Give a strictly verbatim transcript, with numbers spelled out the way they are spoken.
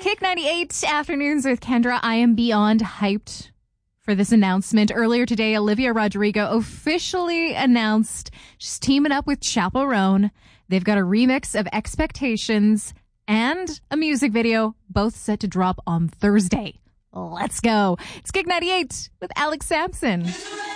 Kick ninety-eight Afternoons with Kendra. I am beyond hyped for this announcement. Earlier today, Olivia Rodrigo officially announced she's teaming up with Chappell Roan. They've got a remix of Expectations and a music video, both set to drop on Thursday. Let's go. It's Kick ninety-eight with Alex Sampson.